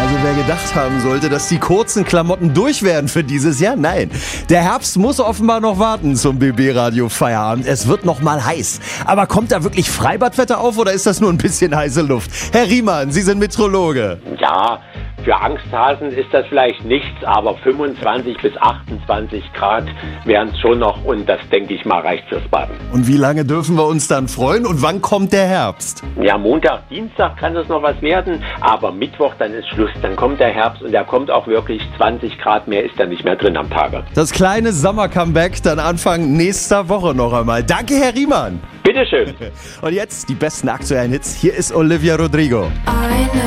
Also wer gedacht haben sollte, dass die kurzen Klamotten durch werden für dieses Jahr, nein. Der Herbst muss offenbar noch warten zum BB-Radio Feierabend. Es wird noch mal heiß. Aber kommt da wirklich Freibadwetter auf oder ist das nur ein bisschen heiße Luft? Herr Riemann, Sie sind Meteorologe. Ja, für Angsthasen ist das vielleicht nichts, aber 25 bis 28 Grad wären es schon noch und das, denke ich mal, reicht fürs Baden. Und wie lange dürfen wir uns dann freuen und wann kommt der Herbst? Ja, Montag, Dienstag kann das noch was werden, aber Mittwoch, dann ist Schluss, dann kommt der Herbst und der kommt auch wirklich 20 Grad mehr, ist da nicht mehr drin am Tage. Das kleine Sommer-Comeback dann Anfang nächster Woche noch einmal. Danke, Herr Riemann. Bitteschön. Und jetzt die besten aktuellen Hits. Hier ist Olivia Rodrigo.